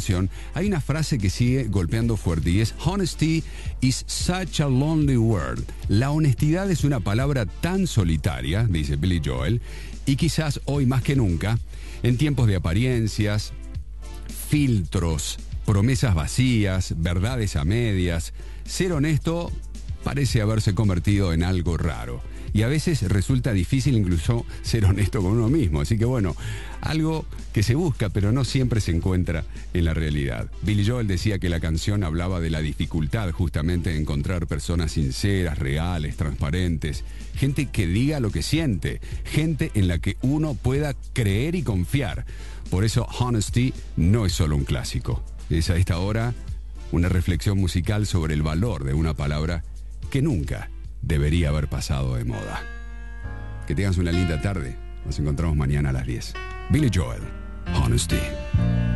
canción, hay una frase que sigue golpeando fuerte y es "Honesty is such a lonely word". La honestidad es una palabra tan solitaria, dice Billy Joel, y quizás hoy más que nunca, en tiempos de apariencias, filtros, promesas vacías, verdades a medias, ser honesto parece haberse convertido en algo raro. Y a veces resulta difícil incluso ser honesto con uno mismo. Así que bueno, algo que se busca pero no siempre se encuentra en la realidad. Billy Joel decía que la canción hablaba de la dificultad justamente de encontrar personas sinceras, reales, transparentes. Gente que diga lo que siente. Gente en la que uno pueda creer y confiar. Por eso Honesty no es solo un clásico. Es a esta hora una reflexión musical sobre el valor de una palabra que nunca debería haber pasado de moda. Que tengas una linda tarde. Nos encontramos mañana a las 10. Billy Joel, Honesty.